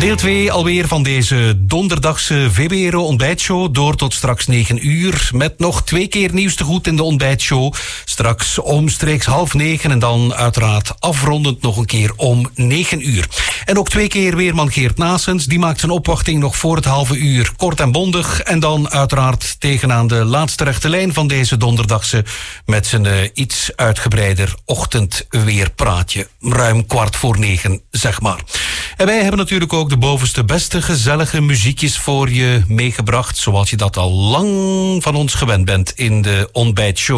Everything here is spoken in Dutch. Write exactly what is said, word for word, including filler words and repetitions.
Deel twee alweer van deze donderdagse V B R O ontbijtshow. Door tot straks negen uur. Met nog twee keer nieuws te goed in de ontbijtshow. Straks omstreeks half negen. En dan uiteraard afrondend nog een keer om negen uur. En ook twee keer weerman Geert Naessens. Die maakt zijn opwachting nog voor het halve uur. Kort en bondig. En dan uiteraard tegenaan de laatste rechte lijn van deze donderdagse. Met zijn uh, iets uitgebreider ochtendweerpraatje. Ruim kwart voor negen, zeg maar. En wij hebben natuurlijk ook de bovenste beste gezellige muziekjes voor je meegebracht. Zoals je dat al lang van ons gewend bent in de ontbijtshow.